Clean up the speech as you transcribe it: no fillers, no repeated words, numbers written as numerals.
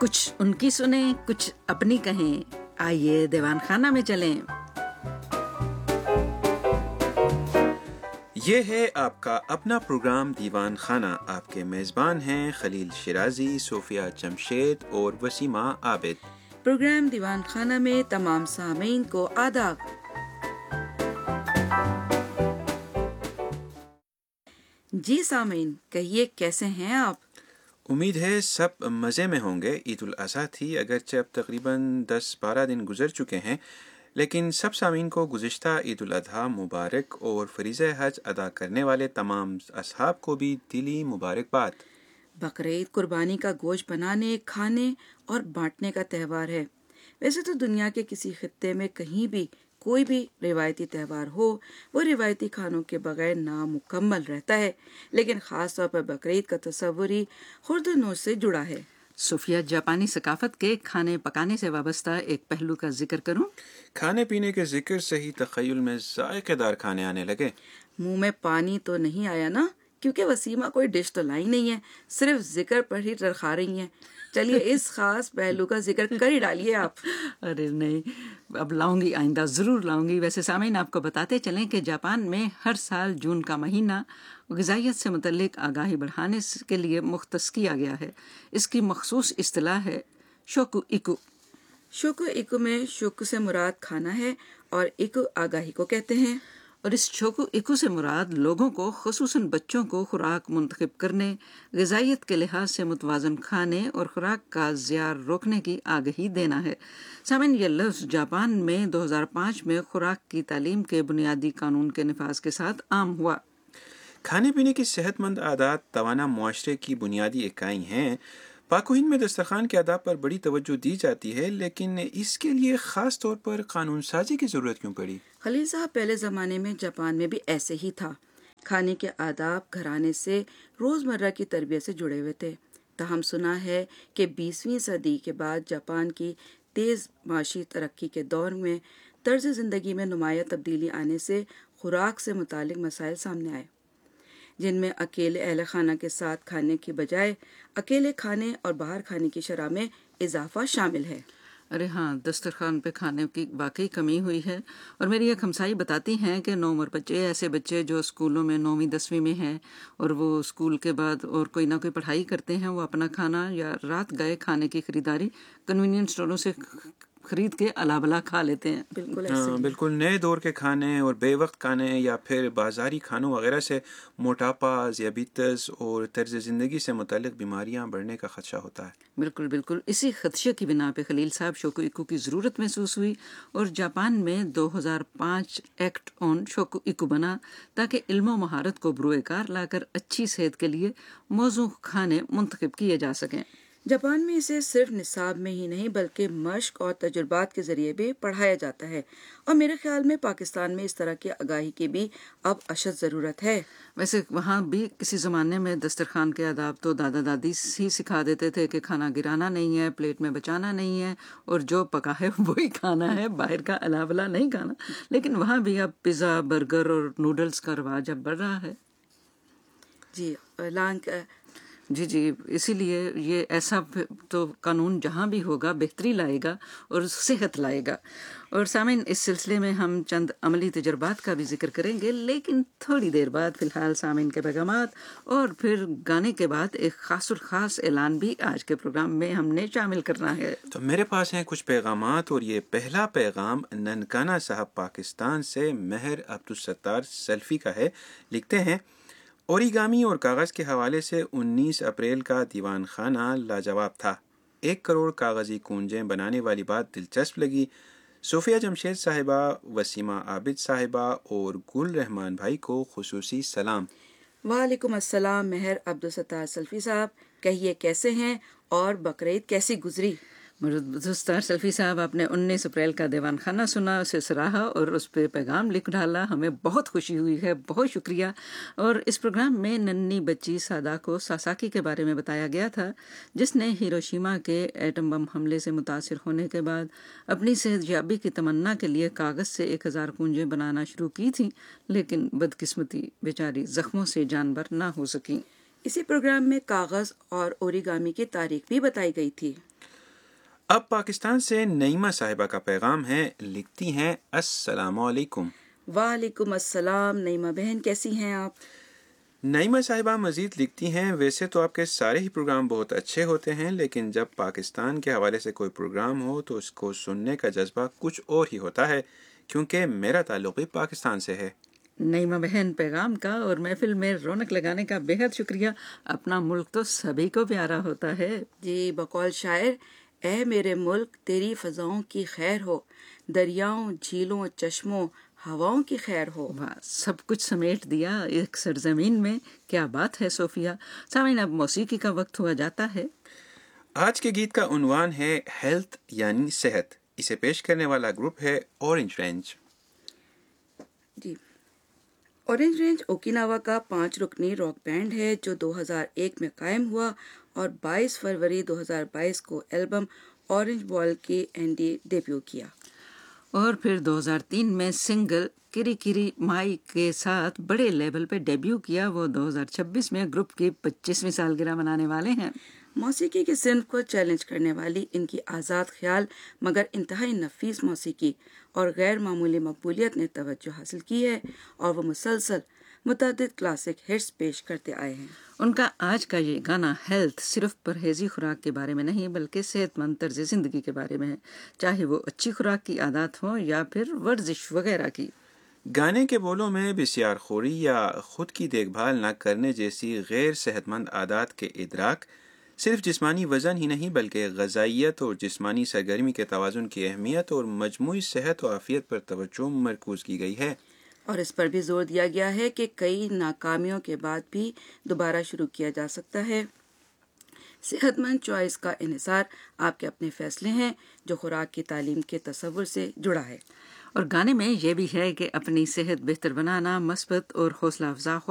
کچھ ان کی سنیں، کچھ اپنی کہیں، آئیے دیوان خانہ میں چلیں۔ یہ ہے آپ کا اپنا پروگرام دیوان خانہ۔ آپ کے میزبان ہیں خلیل شیرازی، صوفیہ جمشید اور وسیمہ عابد۔ پروگرام دیوان خانہ میں تمام سامعین کو آداب۔ جی سامعین، کہیے کیسے ہیں آپ؟ امید ہے سب مزے میں ہوں گے۔ عید الاضحیٰ تھی، اگرچہ اب تقریباً 10-12 دن گزر چکے ہیں، لیکن سب سامعین کو گزشتہ عید الاضحیٰ مبارک اور فریضہ حج ادا کرنے والے تمام اصحاب کو بھی دلی مبارکباد۔ بقرعید قربانی کا گوشت بنانے، کھانے اور بانٹنے کا تہوار ہے۔ ویسے تو دنیا کے کسی خطے میں کہیں بھی کوئی بھی روایتی تہوار ہو، وہ روایتی کھانوں کے بغیر نامکمل رہتا ہے، لیکن خاص طور پر بقرعید کا تصور ہی خرد نو سے جڑا ہے۔ صوفیہ، جاپانی ثقافت کے کھانے پکانے سے وابستہ ایک پہلو کا ذکر کروں؟ کھانے پینے کے ذکر سے ہی تخیل میں ذائقے دار کھانے آنے لگے۔ منہ میں پانی تو نہیں آیا نا؟ کیونکہ وسیمہ کوئی ڈش تو لائی نہیں ہے، صرف ذکر پر ہی ٹرخا رہی ہیں۔ چلیے اس خاص پہلو کا ذکر کر ہی ڈالیے آپ۔ ارے نہیں، اب لاؤں گی، آئندہ ضرور لاؤں گی۔ ویسے سامعین، آپ کو بتاتے چلیں کہ جاپان میں ہر سال جون کا مہینہ غذائیت سے متعلق آگاہی بڑھانے کے لیے مختص کیا گیا ہے۔ اس کی مخصوص اصطلاح ہے شوکو ایکو۔ شوکو ایکو میں شوکو سے مراد کھانا ہے اور ایکو آگاہی کو کہتے ہیں۔ اور اس شوکو ایکو سے مراد لوگوں کو، خصوصاً بچوں کو، خوراک منتخب کرنے، غذائیت کے لحاظ سے متوازن کھانے اور خوراک کا زیار روکنے کی آگاہی دینا ہے۔ سامعین، یہ لفظ جاپان میں 2005 میں خوراک کی تعلیم کے بنیادی قانون کے نفاذ کے ساتھ عام ہوا۔ کھانے پینے کی صحت مند عادات توانا معاشرے کی بنیادی اکائی ہیں۔ پاک و ہند میں دسترخوان کے آداب پر بڑی توجہ دی جاتی ہے، لیکن اس کے لیے خاص طور پر قانون سازی کی ضرورت کیوں پڑی؟ خلیل صاحب، پہلے زمانے میں جاپان میں بھی ایسے ہی تھا۔ کھانے کے آداب گھرانے سے روزمرہ کی تربیت سے جڑے ہوئے تھے۔ تاہم سنا ہے کہ 20ویں صدی کے بعد جاپان کی تیز معاشی ترقی کے دور میں طرز زندگی میں نمایاں تبدیلی آنے سے خوراک سے متعلق مسائل سامنے آئے، جن میں اکیلے اہل خانہ کے ساتھ کھانے کی بجائے اکیلے کھانے اور باہر کھانے کی شرح میں اضافہ شامل ہے۔ ارے ہاں، دسترخوان پہ کھانے کی واقعی کمی ہوئی ہے۔ اور میری ایک ہمسائی بتاتی ہیں کہ نوعمر بچے، ایسے بچے جو اسکولوں میں 9ویں 10ویں میں ہیں اور وہ اسکول کے بعد اور کوئی نہ کوئی پڑھائی کرتے ہیں، وہ اپنا کھانا یا رات گئے کھانے کی خریداری کنوینئنس اسٹوروں سے خرید کے الا بلا کھا لیتے ہیں۔ بالکل ایسے بالکل نئے دور کے کھانے اور بے وقت کھانے یا پھر بازاری کھانوں وغیرہ سے موٹاپا، ذیابیطس اور طرز زندگی سے متعلق بیماریاں بڑھنے کا خدشہ ہوتا ہے۔ بالکل بالکل، اسی خدشے کی بنا پہ خلیل صاحب شوکو ایکو کی ضرورت محسوس ہوئی اور جاپان میں 2005 ایکٹ آن شوکو ایکو بنا تاکہ علم و مہارت کو بروئے کار لا کر اچھی صحت کے لیے موزوں کھانے منتخب کیے جا سکیں۔ جاپان میں اسے صرف نصاب میں ہی نہیں بلکہ مشق اور تجربات کے ذریعے بھی پڑھایا جاتا ہے، اور میرے خیال میں پاکستان میں اس طرح کی آگاہی کی بھی اب اشد ضرورت ہے۔ ویسے وہاں بھی کسی زمانے میں دسترخوان کے آداب تو دادا دادی ہی سکھا دیتے تھے کہ کھانا گرانا نہیں ہے، پلیٹ میں بچانا نہیں ہے، اور جو پکا ہے وہی کھانا ہے، باہر کا الا بلا نہیں کھانا۔ لیکن وہاں بھی اب پیزا، برگر اور نوڈلز کا رواج اب بڑھ رہا ہے۔ جی، اسی لیے یہ ایسا تو قانون جہاں بھی ہوگا بہتری لائے گا اور صحت لائے گا۔ اور سامعین، اس سلسلے میں ہم چند عملی تجربات کا بھی ذکر کریں گے، لیکن تھوڑی دیر بعد۔ فی الحال سامعین کے پیغامات اور پھر گانے کے بعد ایک خاص الخاص اعلان بھی آج کے پروگرام میں ہم نے شامل کرنا ہے۔ تو میرے پاس ہیں کچھ پیغامات، اور یہ پہلا پیغام ننکانہ صاحب پاکستان سے مہر عبدالستار سیلفی کا ہے۔ لکھتے ہیں، اوریگامی اور کاغذ کے حوالے سے 19 اپریل کا دیوان خانہ لاجواب تھا۔ 1 کروڑ کاغذی کونجیں بنانے والی بات دلچسپ لگی۔ صوفیہ جمشید صاحبہ، وسیمہ عابد صاحبہ اور گل رحمان بھائی کو خصوصی سلام۔ وعلیکم السلام مہر عبدالستار سلفی صاحب، کہیے کیسے ہیں اور بقرعید کیسی گزری؟ عبدالستار سلفی صاحب، آپ نے 19 اپریل کا دیوان خانہ سنا، اسے سراہا اور اس پہ پیغام لکھ ڈالا، ہمیں بہت خوشی ہوئی ہے، بہت شکریہ۔ اور اس پروگرام میں ننھی بچی ساداکو ساساکی کے بارے میں بتایا گیا تھا، جس نے ہیروشیما کے ایٹم بم حملے سے متاثر ہونے کے بعد اپنی صحت یابی کی تمنا کے لیے کاغذ سے 1000 کونجیں بنانا شروع کی تھیں، لیکن بدقسمتی بیچاری زخموں سے جانبر نہ ہو سکیں۔ اسی پروگرام میں کاغذ اور اوریگامی کی تاریخ بھی بتائی گئی تھی۔ اب پاکستان سے نعیمہ صاحبہ کا پیغام ہے، لکھتی ہیں السلام علیکم۔ وعلیکم السلام نعیمہ بہن، کیسی ہیں آپ؟ نعیمہ صاحبہ مزید لکھتی ہیں، ویسے تو آپ کے سارے ہی پروگرام بہت اچھے ہوتے ہیں، لیکن جب پاکستان کے حوالے سے کوئی پروگرام ہو تو اس کو سننے کا جذبہ کچھ اور ہی ہوتا ہے، کیونکہ میرا تعلق بھی پاکستان سے ہے۔ نعیمہ بہن، پیغام کا اور محفل میں رونق لگانے کا بے حد شکریہ۔ اپنا ملک تو سبھی کو پیارا ہوتا ہے۔ جی، بقول شاعر، اے میرے ملک تیری فضاؤں کی خیر ہو، دریاؤں، جھیلوں، چشموں، ہواؤں کی خیر ہو۔ واہ، سب کچھ سمیٹ دیا ایک سرزمین میں، کیا بات ہے صوفیہ۔ سامعین، اب موسیقی کا وقت ہوا جاتا ہے۔ آج کے گیت کا عنوان ہے ہیلتھ یعنی صحت۔ اسے پیش کرنے والا گروپ ہے اورنج رینج۔ جی، اورنج رینج اوکیناوا کا 5 رکنی راک بینڈ ہے جو 2001 میں قائم ہوا اور 22 فروری 2022 کو البم اورنج بال کے اینڈی ڈیبیو کیا، اور پھر 2003 میں سنگل کری کری مائی کے ساتھ بڑے لیبل پہ ڈیبیو کیا۔ وہ 2026 میں گروپ کی 25ویں سالگرہ منانے والے ہیں۔ موسیقی کی صنف کو چیلنج کرنے والی ان کی آزاد خیال مگر انتہائی نفیس موسیقی اور غیر معمولی مقبولیت نے توجہ حاصل کی ہے اور وہ مسلسل متعدد کلاسک ہٹس پیش کرتے آئے ہیں۔ ان کا آج کا یہ گانا ہیلتھ صرف پرہیزی خوراک کے بارے میں نہیں بلکہ صحت مند طرز زندگی کے بارے میں ہے، چاہے وہ اچھی خوراک کی عادات ہوں یا پھر ورزش وغیرہ کی۔ گانے کے بولوں میں بسیار خوری یا خود کی دیکھ بھال نہ کرنے جیسی غیر صحت مند عادات کے ادراک، صرف جسمانی وزن ہی نہیں بلکہ غذائیت اور جسمانی سرگرمی کے توازن کی اہمیت اور مجموعی صحت و عافیت پر توجہ مرکوز کی گئی ہے، اور اس پر بھی زور دیا گیا ہے کہ کئی ناکامیوں کے بعد بھی دوبارہ شروع کیا جا سکتا ہے۔ صحت مند چوائس کا انحصار آپ کے اپنے فیصلے ہیں جو خوراک کی تعلیم کے تصور سے جڑا ہے۔ اور گانے میں یہ بھی ہے کہ اپنی صحت بہتر بنانا مثبت اور حوصلہ افزا